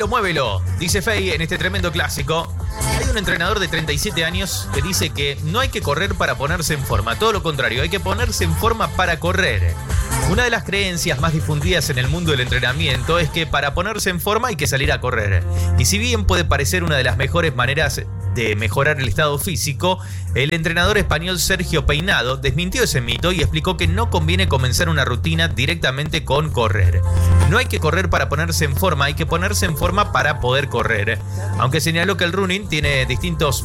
muévelo, dice Fey en este tremendo clásico. Hay un entrenador de 37 años que dice que no hay que correr para ponerse en forma, todo lo contrario, hay que ponerse en forma para correr. Una de las creencias más difundidas en el mundo del entrenamiento es que para ponerse en forma hay que salir a correr. Y si bien puede parecer una de las mejores maneras de mejorar el estado físico, el entrenador español Sergio Peinado desmintió ese mito y explicó que no conviene comenzar una rutina directamente con correr. No hay que correr para ponerse en forma, hay que ponerse en forma para poder correr. Aunque señaló que el running tiene distintos